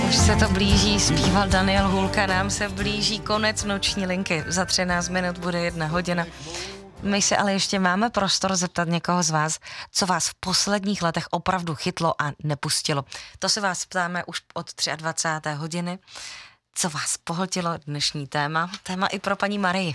Už se to blíží, zpíval Daniel Hůlka, nám se blíží konec noční linky. Za 13 minut bude 1 hodina. My se ale ještě máme prostor zeptat někoho z vás, co vás v posledních letech opravdu chytlo a nepustilo. To se vás ptáme už od 23. hodiny. Co vás pohltilo dnešní téma? Téma i pro paní Marii.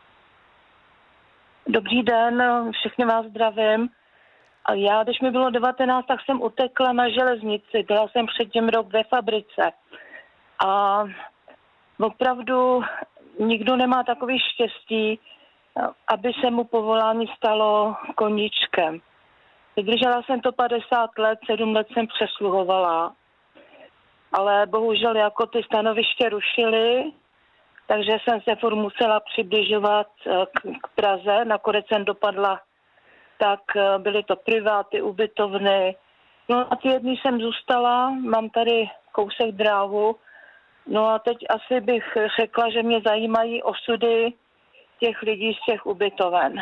Dobrý den, všechny vás zdravím. A já, když mi bylo 19, tak jsem utekla na železnici. Byla jsem předtím rok ve fabrice. A opravdu nikdo nemá takový štěstí, aby se mu povolání stalo koníčkem. Vydržela jsem to 50 let, 7 let jsem přesluhovala. Ale bohužel jako ty stanoviště rušily, takže jsem se furt musela přibližovat k Praze. Nakonec jsem dopadla, tak byly to priváty, ubytovny. No a ty jedný jsem zůstala, mám tady kousek dráhu. No a teď asi bych řekla, že mě zajímají osudy těch lidí z těch ubytoven.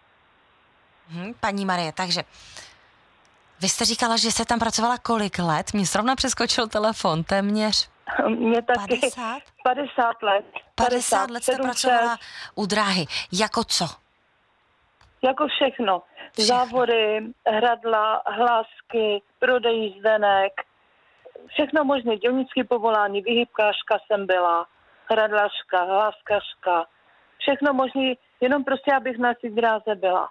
Paní Marie, takže vy jste říkala, že jste tam pracovala kolik let? Mě zrovna přeskočil telefon, téměř Mě taky 50 let. 50 let jste pracovala u dráhy. Jako co? Jako všechno. Závory, hradla, hlásky, prodej jízdenek, všechno možné, dělnické povolání, vyhybkářka jsem byla, hradlařka, hláskařka, všechno možné, jenom prostě, abych na té dráze byla.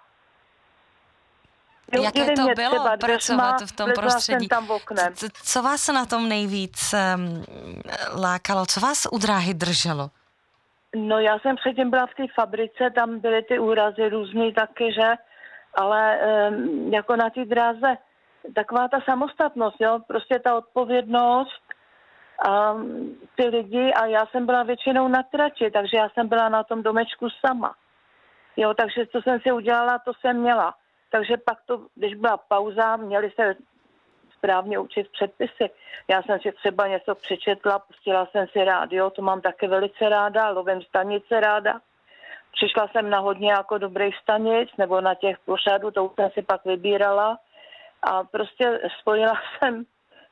Jaké to bylo pracovat v tom prostředí? Tam oknem. Co vás na tom nejvíc lákalo? Co vás u dráhy drželo? No já jsem předtím byla v té fabrice, tam byly ty úrazy různý taky, že? Ale jako na té dráze taková ta samostatnost, jo? Prostě ta odpovědnost a ty lidi a já jsem byla většinou na trati, takže já jsem byla na tom domečku sama. Jo, takže co jsem si udělala, to jsem měla. Takže pak to, když byla pauza, měli se správně učit předpisy. Já jsem si třeba něco přečetla, pustila jsem si rádio, to mám také velice ráda, lovím stanice ráda. Přišla jsem na hodně jako dobrých stanic, nebo na těch pořadů, to jsem si pak vybírala. A prostě spojila jsem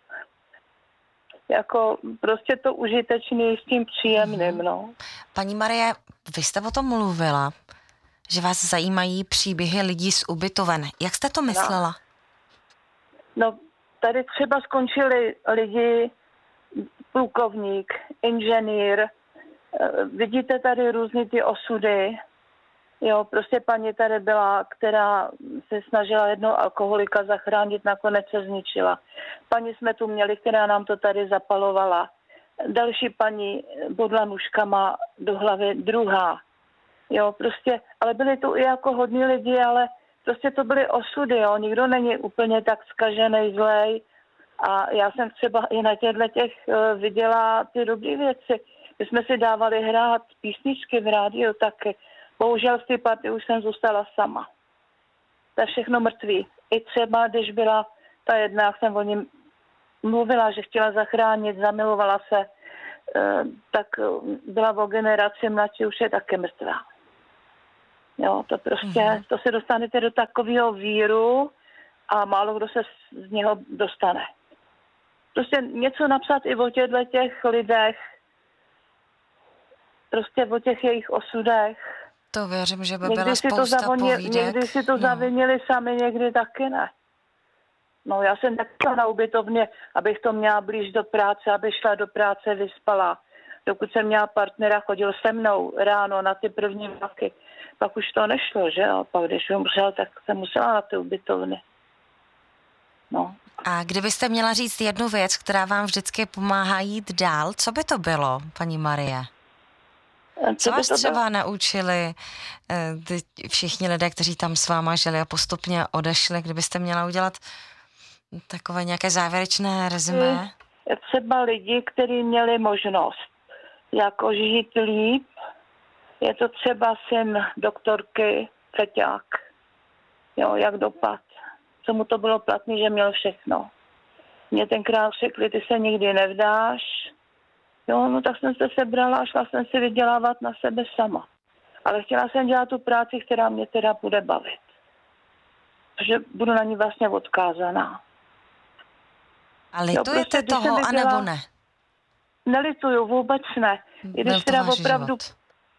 jako prostě to užitečný s tím příjemným, no. Paní Marie, vy jste o tom mluvila, že vás zajímají příběhy lidí z ubytoven. Jak jste to myslela? No, tady třeba skončili lidi, plukovník, inženýr, vidíte tady různý ty osudy. Jo, prostě paní tady byla, která se snažila jednoho alkoholika zachránit, nakonec se zničila. Paní jsme tu měli, která nám to tady zapalovala. Další paní bodla nůžkama do hlavy, druhá. Jo, prostě, ale byli tu i jako hodní lidi, ale prostě to byly osudy, jo. Nikdo není úplně tak zkažený, zlej. A já jsem třeba i na těch viděla ty dobré věci. My jsme si dávali hrát písničky v rádiu taky. Bohužel v té partii už jsem zůstala sama. To je všechno mrtvý. I třeba, když byla ta jedna, jak jsem o ní mluvila, že chtěla zachránit, zamilovala se, tak byla o generaci mladší, už je také mrtvá. Jo, to prostě, to se dostanete do takového víru a málo kdo se z něho dostane. Prostě něco napsat i o těch lidech, prostě o těch jejich osudech. To věřím, že by byla spousta povídek. Někdy si to zavinili sami, někdy taky ne. No já jsem tak na ubytovně, abych to měla blíž do práce, aby šla do práce, vyspala. Dokud jsem měla partnera, chodil se mnou ráno na ty první vlaky. Pak už to nešlo, že jo? Pak když umřel, tak jsem musela na ty ubytovny. No. A kdybyste měla říct jednu věc, která vám vždycky pomáhá jít dál, co by to bylo, paní Marie? Co vás třeba naučili všichni lidé, kteří tam s váma žili a postupně odešli, kdybyste měla udělat takové nějaké závěrečné rezumé? Třeba lidi, kteří měli možnost jako žít líp. Je to třeba syn doktorky Feťák. Jo, jak dopad. Co mu to bylo platný, že měl všechno. Mě tenkrát řekli, ty se nikdy nevdáš. Jo, no tak jsem se sebrala a šla jsem si vydělávat na sebe sama. Ale chtěla jsem dělat tu práci, která mě teda bude bavit. Protože budu na ní vlastně odkázaná. A litujete toho, anebo ne? nelituju, vůbec ne. I Byl když to teda váš opravdu život.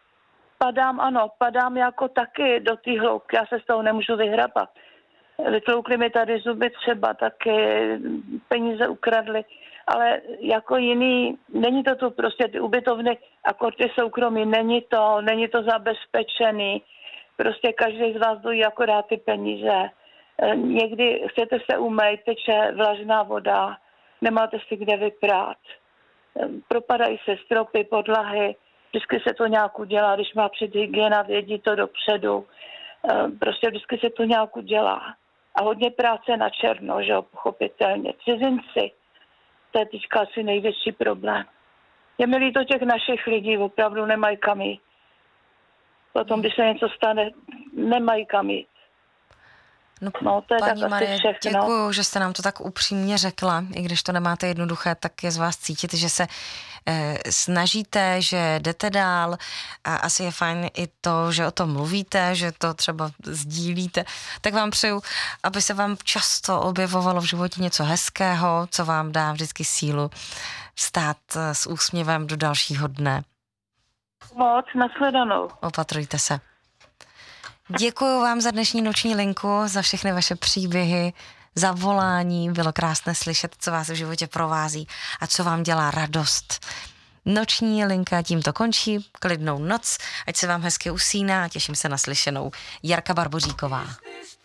padám jako taky do té hloubky, já se z toho nemůžu vyhrabat. Vytloukli mi tady zuby třeba, taky peníze ukradli, ale jako jiný, není to tu prostě ty ubytovny a ty soukromí, není to zabezpečený, prostě každý z vás dojí akorát ty peníze. Někdy chcete se umýt, teče vlažná voda, nemáte si kde vyprát. Propadají se stropy, podlahy, vždycky se to nějak udělá, když má přijít hygiena, vědí to dopředu. Prostě vždycky se to nějak udělá. A hodně práce na černo, že jo, pochopitelně. Cizinci, to je teďka asi největší problém. Je mi líto těch našich lidí, opravdu nemají kam jít. Potom, když se něco stane, nemají kam jít. No, to je paní tak Marie, asi všechno. děkuju, že jste nám to tak upřímně řekla, i když to nemáte jednoduché, tak je z vás cítit, že se snažíte, že jdete dál a asi je fajn i to, že o tom mluvíte, že to třeba sdílíte, tak vám přeju, aby se vám často objevovalo v životě něco hezkého, co vám dá vždycky sílu vstát s úsměvem do dalšího dne. Moc, nashledanou. Opatrujte se. Děkuju vám za dnešní noční linku, za všechny vaše příběhy, za volání. Bylo krásné slyšet, co vás v životě provází a co vám dělá radost. Noční linka tímto končí. Klidnou noc, ať se vám hezky usíná a těším se na slyšenou. Jarka Barboříková.